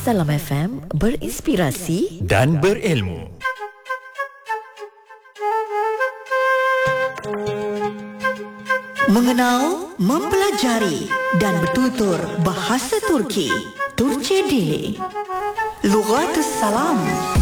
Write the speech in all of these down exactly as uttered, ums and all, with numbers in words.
Salam F M, berinspirasi dan berilmu. Mengenal, mempelajari dan bertutur bahasa Turki. Turki Daily. Lughatus Salam.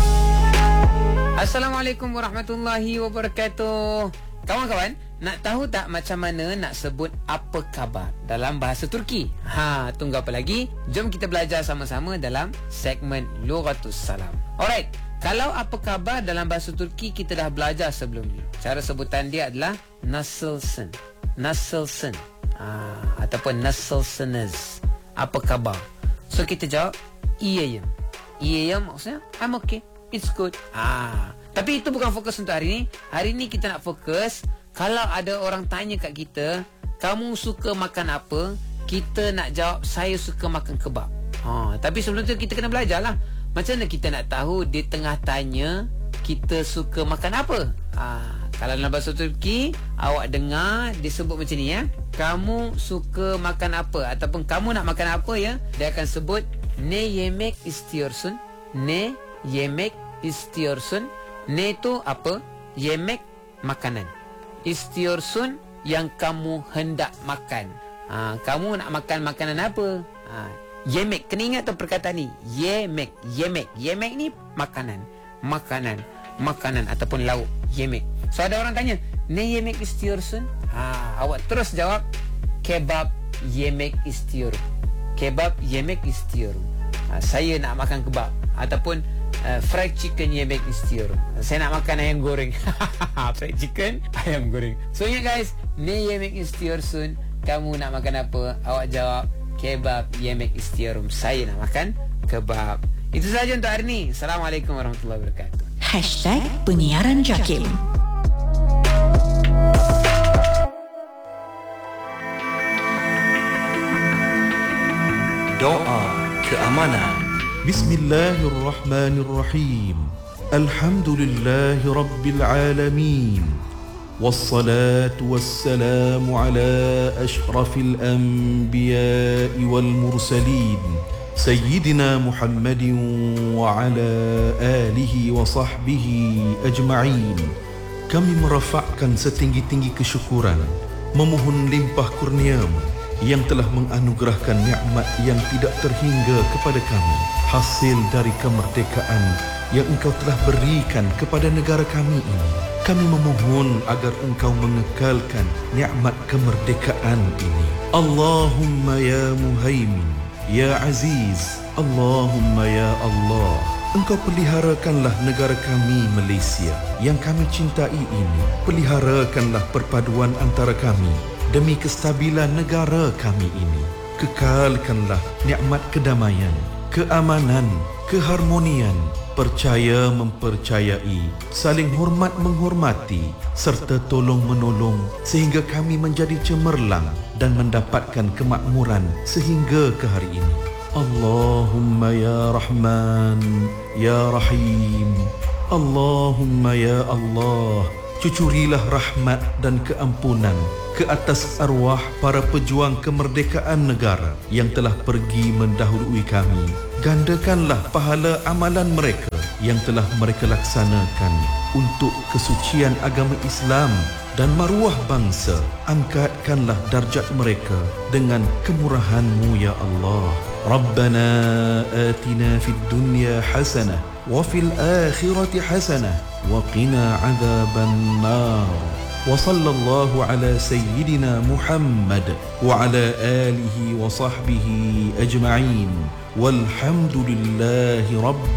Assalamualaikum warahmatullahi wabarakatuh. Kawan-kawan, nak tahu tak macam mana nak sebut apa khabar dalam bahasa Turki? Ha, tunggu apa lagi? Jom kita belajar sama-sama dalam segmen Lughatus Salam. Alright, kalau apa khabar dalam bahasa Turki kita dah belajar sebelum ni. Cara sebutan dia adalah nasılsın. Nasılsın. Ha, ataupun nasılsınız. Apa khabar? So kita jawab iyiyim. Iyiyim maksudnya I'm okay. It's good. Ah, tapi itu bukan fokus untuk hari ni. Hari ni kita nak fokus, kalau ada orang tanya kat kita, kamu suka makan apa? Kita nak jawab, saya suka makan kebab. Ha, tapi sebelum tu kita kena belajar lah. Macam mana kita nak tahu di tengah tanya kita suka makan apa? Ha, kalau dalam bahasa Turki, awak dengar disebut macam ni ya. Kamu suka makan apa? Ataupun kamu nak makan apa ya? Dia akan sebut ne yemek istiyorsun. Ne yemek istiyorsun. Ne itu apa? Yemek makanan. Istiyorsun yang kamu hendak makan. Ha, kamu nak makan makanan apa? Ha, yemek. Kena ingat tu perkataan ni. Yemek. Yemek. Yemek ni makanan. Makanan. Makanan ataupun lauk. Yemek. So ada orang tanya, ne yemek istiyorsun? Ha, awak terus jawab, kebab yemek istiyorum. Kebab yemek istiyorum. Ha, saya nak makan kebab. Ataupun Uh, fried chicken yemek istiyorum. Saya nak makan ayam goreng. Fried chicken, ayam goreng. So ingat guys, ne yemek istiyorsun. Kamu nak makan apa? Awak jawab kebab yemek istiyorum. Saya nak makan kebab. Itu sahaja untuk hari ini. Assalamualaikum warahmatullahi wabarakatuh. Hashtag Penyiaran Jakim. Doa keamanan. Bismillahirrahmanirrahim. Alhamdulillahi Rabbil Alamin. Wassalatu wassalamu ala ashrafil anbiya'i wal mursalin. Sayyidina Muhammadin wa ala alihi wa sahbihi ajma'in. Kami merafakkan setinggi-tinggi kesyukuran, memohon limpah kurniamu yang telah menganugerahkan nikmat yang tidak terhingga kepada kami, hasil dari kemerdekaan yang Engkau telah berikan kepada negara kami ini. Kami memohon agar Engkau mengekalkan nikmat kemerdekaan ini. Allahumma ya Muhaimin, ya Aziz, Allahumma ya Allah. Engkau peliharakanlah negara kami Malaysia yang kami cintai ini. Peliharakanlah perpaduan antara kami demi kestabilan negara kami ini. Kekalkanlah nikmat kedamaian, keamanan, keharmonian, percaya mempercayai, saling hormat menghormati, serta tolong menolong sehingga kami menjadi cemerlang dan mendapatkan kemakmuran sehingga ke hari ini. Allahumma ya Rahman, ya Rahim. Allahumma ya Allah, cucurilah rahmat dan keampunan ke atas arwah para pejuang kemerdekaan negara yang telah pergi mendahului kami. Gandakanlah pahala amalan mereka yang telah mereka laksanakan untuk kesucian agama Islam dan maruah bangsa. Angkatkanlah darjat mereka dengan kemurahan-Mu ya Allah. Rabbana atina fid dunya hasanah wa fil akhirati hasanah wa qina adzaban nar. وصلى الله على سيدنا محمد وعلى آله وصحبه أجمعين والحمد لله رب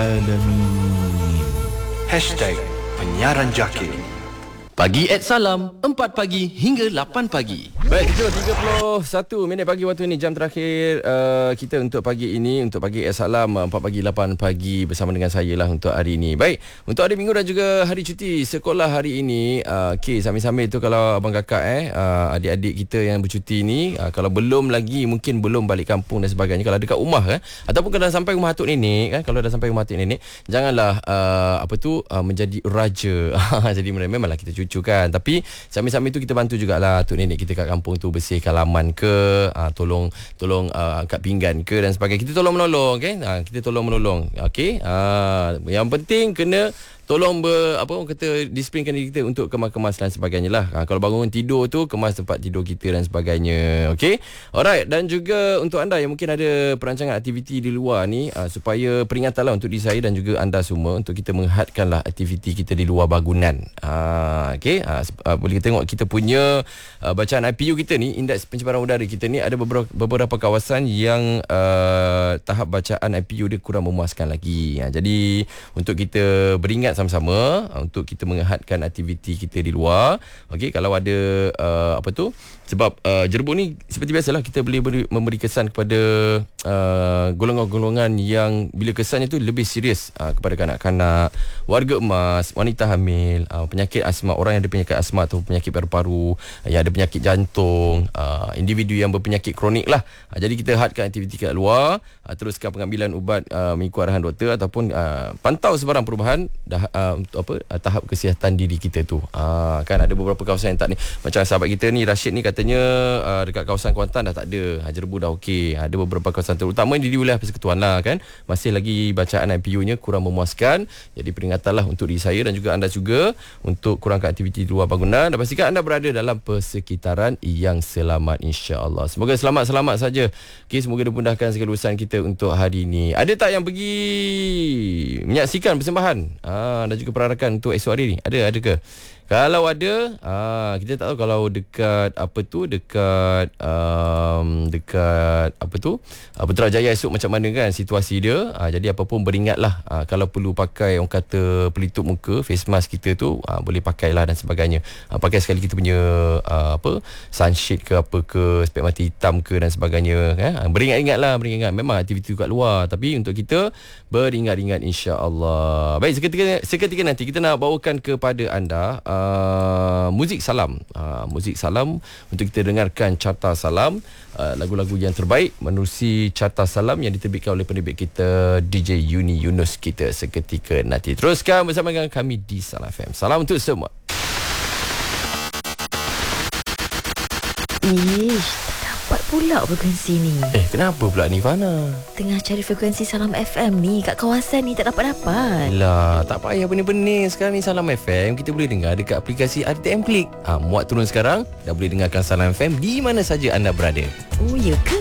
العالمين. Hashtag Penyiaran Jakim. Pagi at Salam, empat pagi hingga lapan pagi. Baik, tujuh tiga puluh satu minit pagi waktu ini, jam terakhir uh, kita untuk pagi ini, untuk pagi at Salam, empat pagi lapan pagi bersama dengan saya lah untuk hari ini. Baik, untuk hari Minggu dan juga hari cuti sekolah hari ini, uh, okay, sambil-sambil tu kalau abang kakak eh, uh, adik-adik kita yang bercuti ni, uh, kalau belum lagi, mungkin belum balik kampung dan sebagainya, kalau dekat rumah kan, ataupun kalau dah sampai rumah atuk nenek kan, kalau dah sampai rumah atuk nenek, janganlah uh, apa tu uh, menjadi raja. Jadi memanglah kita cucu kan, tapi sambil-sambil tu kita bantu jugalah atuk nenek kita kat kampung kampung tu bersihkan laman ke, uh, tolong tolong uh, angkat pinggan ke dan sebagainya. Kita tolong menolong, okey. Uh, kita tolong menolong. Okey. Uh, yang penting kena tolong ber, apa orang kata disiplinkan diri kita untuk kemas-kemas dan sebagainya lah. Ha, kalau bangun tidur tu kemas tempat tidur kita dan sebagainya. Okey. Alright, dan juga untuk anda yang mungkin ada perancangan aktiviti di luar ni, uh, supaya peringatanlah untuk diri saya dan juga anda semua untuk kita menghadkanlah aktiviti kita di luar bangunan. Ha, okey. Ha, uh, boleh kita tengok kita punya uh, bacaan I P U kita ni, indeks pencemaran udara kita ni, ada beberapa beberapa kawasan yang uh, tahap bacaan I P U dia kurang memuaskan lagi. Ha, jadi untuk kita beringat sama-sama untuk kita menghadkan aktiviti kita di luar. Okey, kalau ada uh, apa tu, sebab uh, Jerbuk ni seperti biasalah kita boleh beri, memberi kesan kepada uh, golongan-golongan yang bila kesannya tu lebih serius uh, kepada kanak-kanak, warga emas, wanita hamil, uh, penyakit asma, orang yang ada penyakit asma atau penyakit paru-paru, uh, yang ada penyakit jantung, uh, individu yang berpenyakit kronik lah. Uh, jadi kita hadkan aktiviti kat luar, uh, teruskan pengambilan ubat uh, mengikut arahan doktor ataupun uh, pantau sebarang perubahan dah uh, untuk apa uh, tahap kesihatan diri kita tu. Uh, kan ada beberapa kawasan yang tak ni. Macam sahabat kita ni Rashid ni katanya uh, dekat kawasan Kuantan dah tak ada, Jerebu dah okey. Ada beberapa kawasan terutama di wilayah Persekutuan lah kan, masih lagi bacaan I P U-nya kurang memuaskan. Jadi peringatanlah untuk diri saya dan juga anda juga untuk kurangkan aktiviti di luar bangunan dan pastikan anda berada dalam persekitaran yang selamat, insya-Allah. Semoga selamat-selamat saja. Okey, semoga dimudahkan segala urusan kita untuk hari ini. Ada tak yang pergi menyaksikan persembahan ah, dan juga perarakan untuk esok hari ni? Ada ada ke? Kalau ada, aa, kita tak tahu kalau dekat apa tu, dekat um, dekat apa tu, uh, Putrajaya esok macam mana kan situasi dia. Aa, jadi apa pun beringatlah, aa, kalau perlu pakai orang kata pelitup muka, face mask kita tu, aa, boleh pakailah dan sebagainya. Aa, pakai sekali kita punya aa, apa sunshade ke apa ke, spek mata hitam ke dan sebagainya kan. Aa, beringat-ingatlah, beringat. Memang aktiviti kat luar, tapi untuk kita beringat-ingat, insya-Allah. Baik, seketika seketika nanti kita nak bawakan kepada anda Uh, muzik salam uh, muzik salam untuk kita dengarkan carta salam, uh, lagu-lagu yang terbaik menerusi carta salam yang diterbitkan oleh penerbit kita D J Yuni Yunus kita seketika nanti. Teruskan bersama dengan kami di Salam F M. Salam untuk semua. Ish, dapat pula frekuensi ni. Eh, kenapa pula ni Fana? Tengah cari frekuensi Salam F M ni kat kawasan ni tak dapat-dapat. Lah, tak payah benih-benih. Sekarang ni Salam F M kita boleh dengar dekat aplikasi R T M Klik. Ha, muat turun sekarang, dah boleh dengarkan Salam F M di mana saja anda berada. Oh, ya ke?